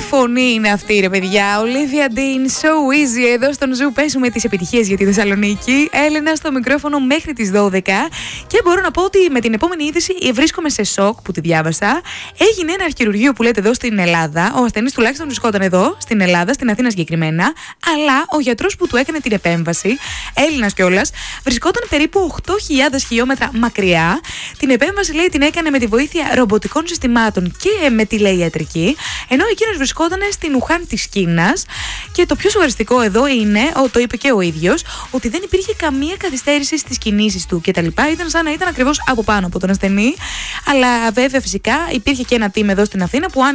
φωνή είναι αυτή, ρε παιδιά. Olivia Dean, So Easy. Εδώ στον Ζου πέσουμε τις επιτυχίες για τη Θεσσαλονίκη. Έλενα στο μικρόφωνο μέχρι τις 12. Και μπορώ να πω ότι με την επόμενη είδηση βρίσκομαι σε σοκ που τη διάβασα. Έγινε ένα αρχιουργείο που λέτε εδώ στην Ελλάδα. Ο ασθενής τουλάχιστον βρισκόταν εδώ, στην Ελλάδα, στην Αθήνα συγκεκριμένα. Αλλά ο γιατρός που του έκανε την επέμβαση, Έλληνας κιόλας, βρισκόταν περίπου 8.000 χιλιόμετρα μακριά. Την επέμβαση, λέει, την έκανε με τη βοήθεια ρομποτικών συστημάτων και με τηλεϊατρική, ενώ εκείνος βρισκόταν στην Ουχάν της Κίνας. Και το πιο σοβαριστικό εδώ είναι, το είπε και ο ίδιος, ότι δεν υπήρχε καμία καθυστέρηση στις κινήσεις του κτλ. Ήταν σαν να ήταν ακριβώς από πάνω από τον ασθενή. Αλλά βέβαια, φυσικά, υπήρχε και ένα team εδώ στην Αθήνα που